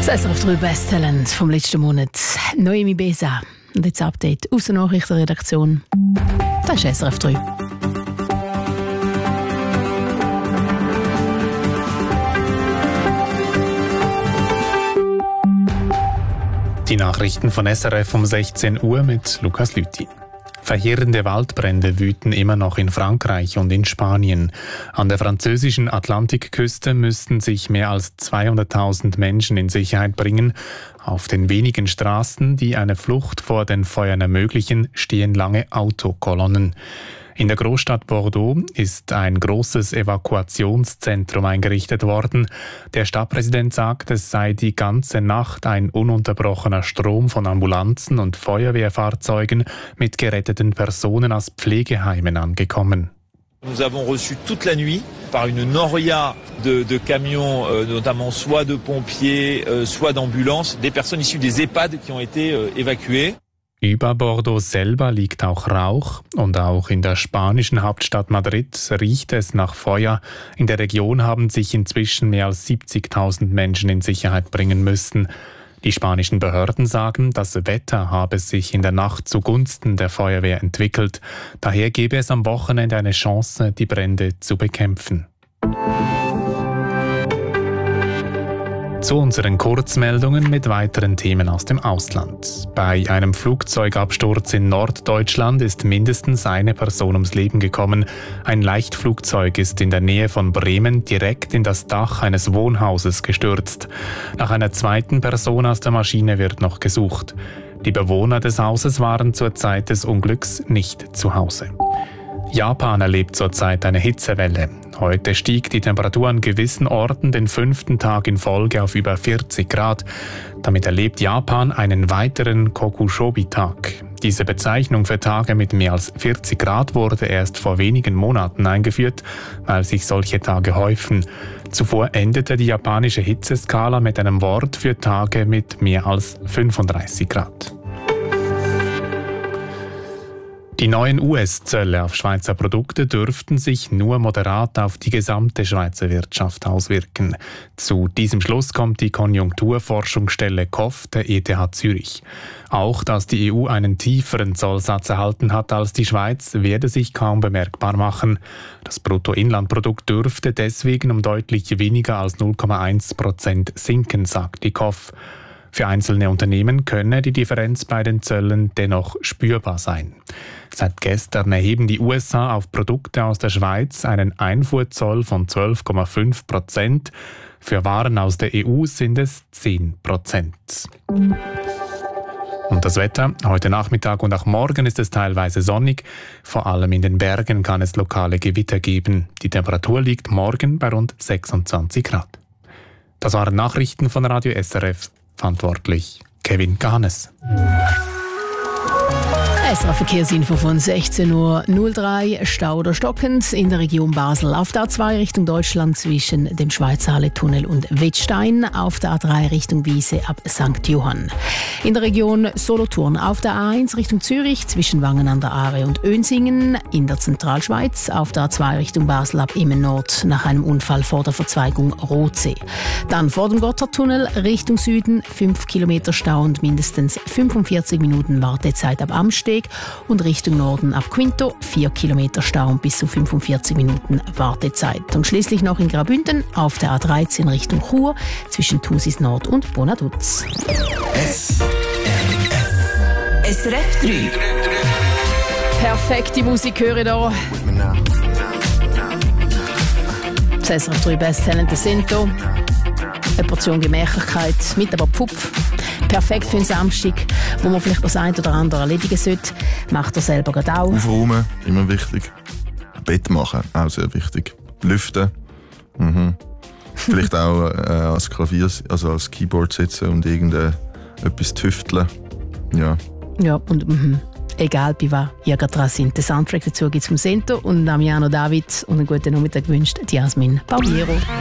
Das SRF 3 Besttalent vom letzten Monat. Noemi Besa. Und jetzt Update aus der Nachrichtenredaktion. Das ist SRF 3. Die Nachrichten von SRF um 16 Uhr mit Lukas Lüthi. Verheerende Waldbrände wüten immer noch in Frankreich und in Spanien. An der französischen Atlantikküste müssten sich mehr als 200.000 Menschen in Sicherheit bringen. Auf den wenigen Straßen, die eine Flucht vor den Feuern ermöglichen, stehen lange Autokolonnen. In der Großstadt Bordeaux ist ein großes Evakuationszentrum eingerichtet worden. Der Stadtpräsident sagt, es sei die ganze Nacht ein ununterbrochener Strom von Ambulanzen und Feuerwehrfahrzeugen mit geretteten Personen aus Pflegeheimen angekommen. Nous avons reçu toute la nuit par une noria de camions, notamment soit de pompiers, soit d'ambulances, des personnes issues des EHPAD qui ont été évacuées. Über Bordeaux selber liegt auch Rauch und auch in der spanischen Hauptstadt Madrid riecht es nach Feuer. In der Region haben sich inzwischen mehr als 70.000 Menschen in Sicherheit bringen müssen. Die spanischen Behörden sagen, das Wetter habe sich in der Nacht zugunsten der Feuerwehr entwickelt. Daher gebe es am Wochenende eine Chance, die Brände zu bekämpfen. Zu unseren Kurzmeldungen mit weiteren Themen aus dem Ausland. Bei einem Flugzeugabsturz in Norddeutschland ist mindestens eine Person ums Leben gekommen. Ein Leichtflugzeug ist in der Nähe von Bremen direkt in das Dach eines Wohnhauses gestürzt. Nach einer zweiten Person aus der Maschine wird noch gesucht. Die Bewohner des Hauses waren zur Zeit des Unglücks nicht zu Hause. Japan erlebt zurzeit eine Hitzewelle. Heute stieg die Temperatur an gewissen Orten den 5. Tag in Folge auf über 40 Grad. Damit erlebt Japan einen weiteren Kokushobi-Tag. Diese Bezeichnung für Tage mit mehr als 40 Grad wurde erst vor wenigen Monaten eingeführt, weil sich solche Tage häufen. Zuvor endete die japanische Hitzeskala mit einem Wort für Tage mit mehr als 35 Grad. Die neuen US-Zölle auf Schweizer Produkte dürften sich nur moderat auf die gesamte Schweizer Wirtschaft auswirken. Zu diesem Schluss kommt die Konjunkturforschungsstelle KOF der ETH Zürich. Auch, dass die EU einen tieferen Zollsatz erhalten hat als die Schweiz, werde sich kaum bemerkbar machen. Das Bruttoinlandprodukt dürfte deswegen um deutlich weniger als 0,1% sinken, sagt die KOF. Für einzelne Unternehmen könne die Differenz bei den Zöllen dennoch spürbar sein. Seit gestern erheben die USA auf Produkte aus der Schweiz einen Einfuhrzoll von 12,5%. Für Waren aus der EU sind es 10%. Und das Wetter? Heute Nachmittag und auch morgen ist es teilweise sonnig. Vor allem in den Bergen kann es lokale Gewitter geben. Die Temperatur liegt morgen bei rund 26 Grad. Das waren Nachrichten von Radio SRF. Verantwortlich Kevin Ganes. SRF-Verkehrsinfo von 16.03 Uhr. Stau oder stockend in der Region Basel. Auf der A2 Richtung Deutschland zwischen dem Schweizerhalle-Tunnel und Wettstein. Auf der A3 Richtung Wiese ab St. Johann. In der Region Solothurn auf der A1 Richtung Zürich zwischen Wangen an der Aare und Önsingen. In der Zentralschweiz auf der A2 Richtung Basel ab Emmen Nord nach einem Unfall vor der Verzweigung Rotsee. Dann vor dem Gotthardtunnel Richtung Süden 5 Kilometer Stau und mindestens 45 Minuten Wartezeit ab Amsteg. Und Richtung Norden ab Quinto 4 Kilometer Stau und bis zu 45 Minuten Wartezeit. Und schließlich noch in Graubünden auf der A13 Richtung Chur zwischen Thusis Nord und Bonaduz. SRF 3. Perfekte Musik höre da. Das SRF 3 Besttalent Sento. Eine Portion Gemächlichkeit mit aber Pfupf. Perfekt für einen Samstag, wo man vielleicht das ein oder andere erledigen sollte. Macht er selber gerade auch. Aufräumen, immer wichtig. Bett machen, auch sehr wichtig. Lüften. Vielleicht auch als Klavier, also als Keyboard sitzen und etwas tüfteln. Ja. Ja, und egal bei was ihr gerade dran sind. Den Soundtrack dazu gibt es vom Sento und Damiano David und einen guten Nachmittag wünscht Jasmin Pauliero.